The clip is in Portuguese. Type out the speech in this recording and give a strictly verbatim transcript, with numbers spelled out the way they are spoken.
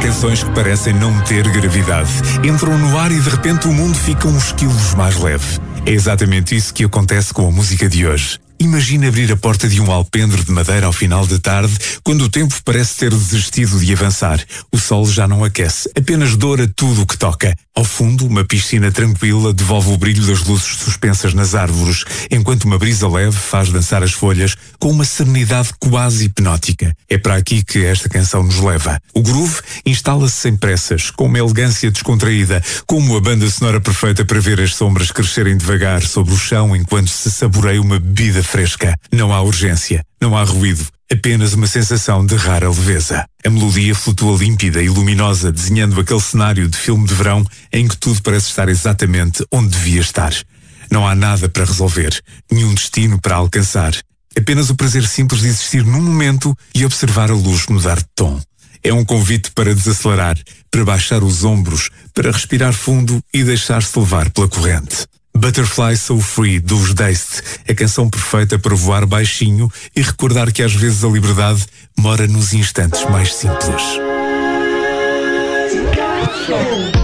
canções que parecem não ter gravidade. Entram no ar e de repente o mundo fica uns quilos mais leve. É exatamente isso que acontece com a música de hoje. Imagina abrir a porta de um alpendre de madeira ao final da tarde, quando o tempo parece ter desistido de avançar. O sol já não aquece, apenas doura tudo o que toca. Ao fundo, uma piscina tranquila devolve o brilho das luzes suspensas nas árvores, enquanto uma brisa leve faz dançar as folhas com uma serenidade quase hipnótica. É para aqui que esta canção nos leva. O groove instala-se sem pressas, com uma elegância descontraída, como a banda sonora perfeita para ver as sombras crescerem devagar sobre o chão enquanto se saboreia uma bebida fresca. Não há urgência, não há ruído, apenas uma sensação de rara leveza. A melodia flutua límpida e luminosa, desenhando aquele cenário de filme de verão em que tudo parece estar exatamente onde devia estar. Não há nada para resolver, nenhum destino para alcançar. Apenas o prazer simples de existir num momento e observar a luz mudar de tom. É um convite para desacelerar, para baixar os ombros, para respirar fundo e deixar-se levar pela corrente. Butterfly So Free, dos Dazed, a canção perfeita para voar baixinho e recordar que às vezes a liberdade mora nos instantes mais simples.